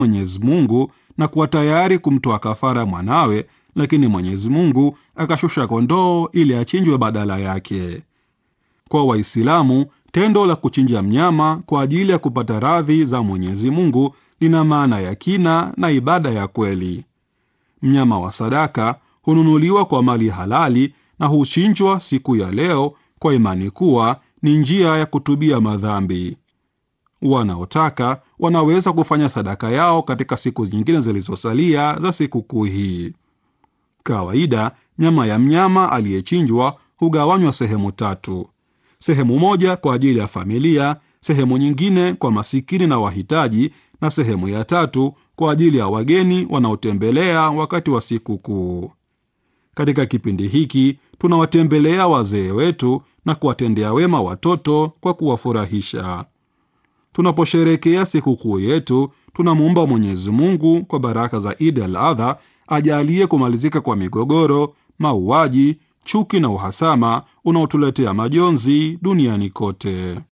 Mwenyezi Mungu na kuwa tayari kumtoa kafara mwanawe, lakini Mwenyezi Mungu akashusha kondoo ili achinjwe badala yake. Kwa Waislamu, tendo la kuchinja mnyama kwa ajili ya kupata radhi za Mwenyezi Mungu lina maana ya kina na ibada ya kweli. Mnyama wa sadaka hununuliwa kwa mali halali na huchinjwa siku ya leo kwa imani kuwa ni njia ya kutubia madhambi. Wanaotaka wanaweza kufanya sadaka yao katika siku nyingine zilizosalia za sikukuu hii. Kawaida, nyama ya mnyama aliyechinjwa hugawanywa sehemu tatu: sehemu moja kwa ajili ya familia, sehemu nyingine kwa masikini na wahitaji, na sehemu ya tatu kwa ajili ya wageni wanaotembelea wakati wa sikukuu. Katika kipindi hiki tunawatembelea wazee wetu na kuwatendea wema watoto kwa kuwafurahisha. Tunaposherekea sikukuu yetu, tunamwomba Mwenyezi Mungu kwa baraka za Eid al-Adha ajalie kumalizika kwa migogoro, mauaji, chuki na uhasama unaotuletea majonzi duniani kote.